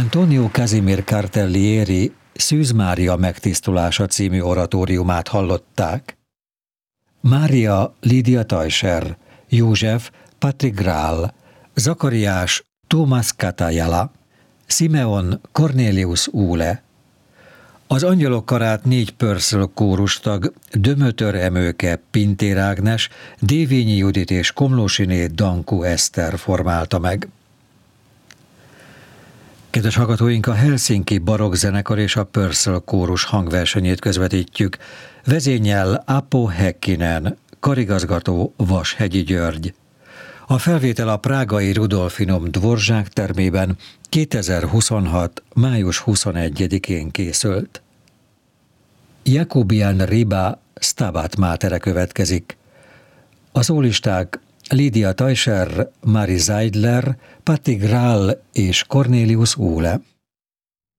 Antonio Casimir Cartellieri Szűz Mária megtisztulása című oratóriumát hallották. Mária Lídia Tajser, József Patrick Grál, Zakariás Thomas Katajala, Simeon Cornelius Úle. Az Angyalok karát 4 Purcell kórustag, Dömötör Emőke, Pintér Ágnes, Dévényi Judit és Komlósiné Dankó Eszter formálta meg. Kedves hallgatóink, a Helsinki Barokk Zenekar és a Purcell kórus hangversenyét közvetítjük. Vezényel Apo Häkkinen, karigazgató Vashegyi György. A felvétel a prágai Rudolfinum Dvorzsák termében 2026. május 21-én készült. Jakubian Riba Stabat Matere következik. A szólisták Lídia Tajser, Mari Zeidler, Patti Grál és Cornelius Úle.